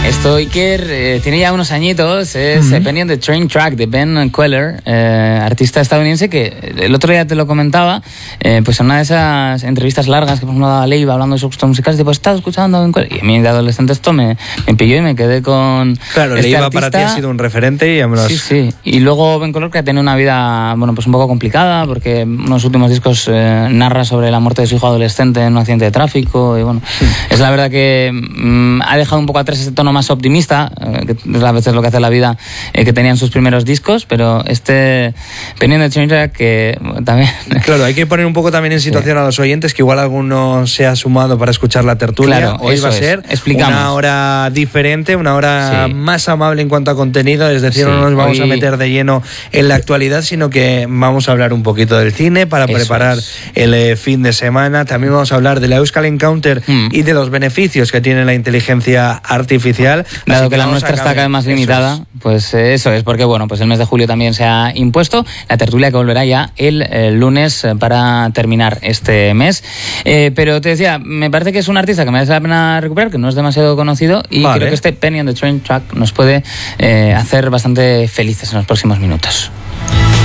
Esto, Iker, tiene ya unos añitos. Es Penny on the Train Track de Ben Queller, artista estadounidense que el otro día te lo comentaba, pues en una de esas entrevistas largas que por ejemplo daba Leiva hablando de sus gustos musicales, tipo, he estado escuchando a Ben Queller. Y a mí de adolescente esto me pilló y me quedé con Claro, este Leiva artista. para ti ha sido un referente y Sí. Y luego Ben Queller, que ha tenido una vida, bueno, pues un poco complicada, porque en unos últimos discos narra sobre la muerte de su hijo adolescente en un accidente de tráfico. Y bueno, es la verdad que ha dejado un poco atrás ese tono más optimista, que es a veces lo que hace la vida, que tenían sus primeros discos, pero este Penny on the Train Track, que también... Claro, hay que poner un poco también en situación a los oyentes, que igual alguno se ha sumado para escuchar la tertulia. Claro, hoy va a ser una hora diferente, una hora más amable en cuanto a contenido, es decir, no nos vamos a meter de lleno en la actualidad, sino que vamos a hablar un poquito del cine para preparar el fin de semana. También vamos a hablar de la Euskal Encounter y de los beneficios que tiene la inteligencia artificial. Dado que la nuestra está cada vez más limitada, pues eso es, porque bueno, pues el mes de julio también se ha impuesto la tertulia, que volverá ya el lunes para terminar este mes. Pero te decía, me parece que es un artista que merece la pena recuperar, que no es demasiado conocido, y creo que este Penny on the Train Track nos puede hacer bastante felices en los próximos minutos.